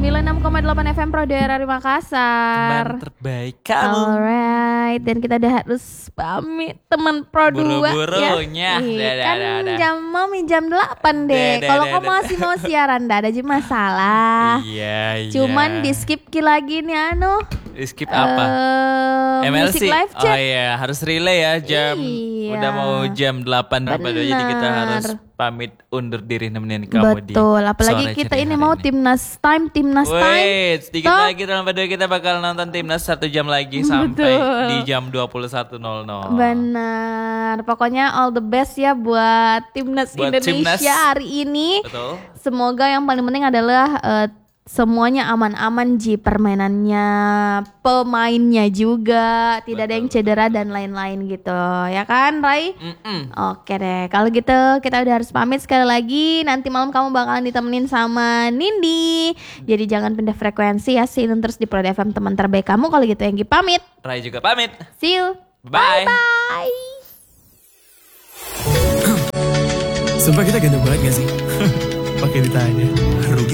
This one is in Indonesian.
96,8 FM Pro Daerah Makassar. Teman terbaik kamu. Alright, dan kita udah harus pamit teman Pro 2 Buru-burunya. ya. Kan jam 8 deh. Kalau kamu masih mau siaran ada aja masalah. Iya. Cuman di skip lagi nih Di skip apa? MLC. Music Live Chat. Oh iya, harus relay ya jam. Iya. Udah mau jam 8 Bener. jadi kita harus pamit undur diri nemenin kamu di. Betul, apalagi sore kita ceria ini hari mau ini. timnas time. Wait, sedikit Toh. lagi dalam video kita bakal nonton timnas 1 jam lagi sampai di jam 21.00. Benar, pokoknya all the best ya buat timnas Buat Indonesia timnas. hari ini. Betul. Semoga yang paling penting adalah semuanya aman-aman permainannya, pemainnya juga, tidak ada yang cedera dan lain-lain gitu, ya kan, Rai? Oke deh, kalau gitu kita udah harus pamit sekali lagi. Nanti malam kamu bakalan ditemenin sama Nindi. Jadi jangan pindah frekuensi ya, see you terus di Pro FM teman terbaik kamu. Kalau gitu Enggi pamit. Rai juga pamit. See you. Bye. Bye. Sumpah kita ganteng banget gak sih? Pakai ditanya. Rugi